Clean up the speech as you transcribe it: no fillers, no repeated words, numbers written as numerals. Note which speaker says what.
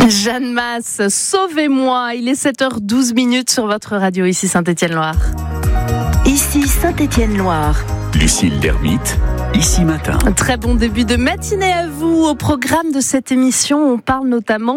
Speaker 1: Jeanne Masse, sauvez-moi. Il est 7h12 sur votre radio, ici Saint-Étienne-Loire.
Speaker 2: Ici Saint-Étienne-Loire.
Speaker 3: Lucille Lermite, ici matin.
Speaker 1: Un très bon début de matinée à vous. Au programme de cette émission, on parle notamment